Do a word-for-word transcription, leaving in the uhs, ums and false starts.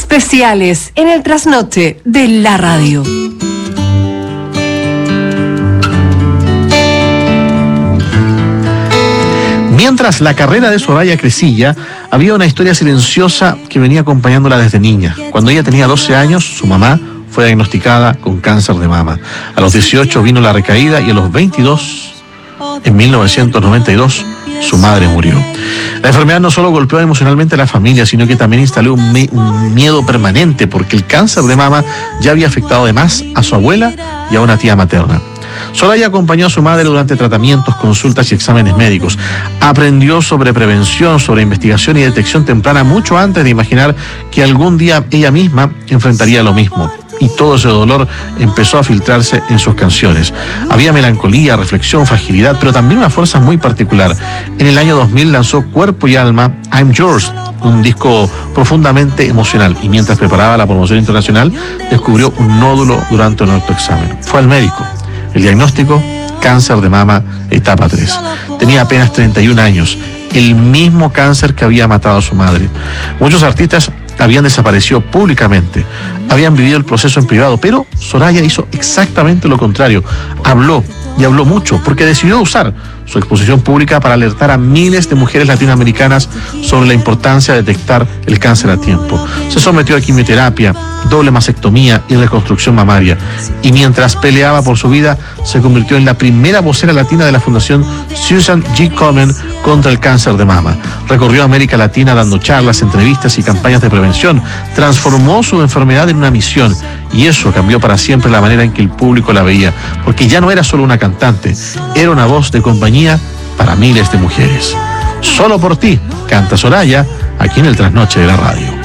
Especiales en el trasnoche de la radio. Mientras la carrera de Soraya crecía, había una historia silenciosa que venía acompañándola desde niña. Cuando ella tenía doce años, su mamá fue diagnosticada con cáncer de mama. A los dieciocho vino la recaída y a los veintidós, en mil novecientos noventa y dos, su madre murió. La enfermedad no solo golpeó emocionalmente a la familia, sino que también instaló un, me- un miedo permanente, porque el cáncer de mama ya había afectado además a su abuela y a una tía materna. Soraya acompañó a su madre durante tratamientos, consultas y exámenes médicos. Aprendió sobre prevención, sobre investigación y detección temprana mucho antes de imaginar que algún día ella misma enfrentaría lo mismo. Y todo ese dolor empezó a filtrarse en sus canciones. Había melancolía, reflexión, fragilidad, pero también una fuerza muy particular. En el año dos mil lanzó Cuerpo y Alma, I'm Yours, un disco profundamente emocional. Y mientras preparaba la promoción internacional, descubrió un nódulo durante un autoexamen. Fue al médico. El diagnóstico, cáncer de mama, etapa tres. Tenía apenas treinta y un años, el mismo cáncer que había matado a su madre. Muchos artistas habían desaparecido públicamente, habían vivido el proceso en privado, pero Soraya hizo exactamente lo contrario. Habló, y habló mucho, porque decidió usar su exposición pública para alertar a miles de mujeres latinoamericanas sobre la importancia de detectar el cáncer a tiempo. Se sometió a quimioterapia, doble mastectomía y reconstrucción mamaria. Y mientras peleaba por su vida, se convirtió en la primera vocera latina de la Fundación Susan G. Komen contra el cáncer de mama. Recorrió América Latina dando charlas, entrevistas y campañas de prevención. Transformó su enfermedad en una misión. Y eso cambió para siempre la manera en que el público la veía. Porque ya no era solo una cantante, era una voz de compañía para miles de mujeres. Solo por ti, canta Soraya, aquí en el Trasnoche de la Radio.